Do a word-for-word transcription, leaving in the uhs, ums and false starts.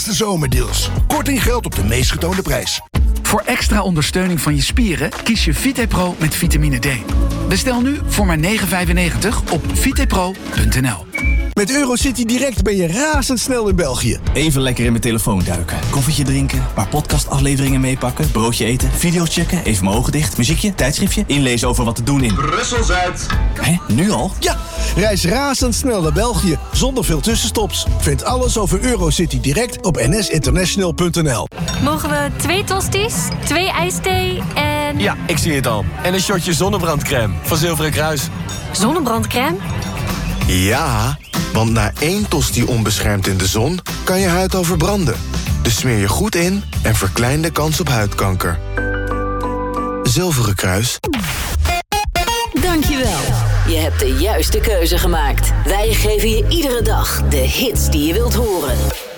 De zomerdeals. Korting geldt op de meest getoonde prijs. Voor extra ondersteuning van je spieren kies je VitePro met vitamine D. Bestel nu voor maar negen vijfennegentig op vitepro punt n l. Met Eurocity Direct ben je razendsnel in België. Even lekker in mijn telefoon duiken. Koffietje drinken, een paar podcastafleveringen meepakken, broodje eten, video's checken, even mijn ogen dicht, muziekje, tijdschriftje, inlezen over wat te doen in Brussel-Zuid. Hé, nu al? Ja, reis razendsnel naar België zonder veel tussenstops. Vind alles over Eurocity Direct op n s international punt n l. Mogen we twee tosties, twee ijsthee en... Ja, ik zie het al. En een shotje zonnebrandcrème van Zilveren Kruis. Zonnebrandcrème? Ja, want na één tosti onbeschermd in de zon kan je huid al verbranden. Dus smeer je goed in en verklein de kans op huidkanker. Zilveren Kruis. Dankjewel. Je hebt de juiste keuze gemaakt. Wij geven je iedere dag de hits die je wilt horen.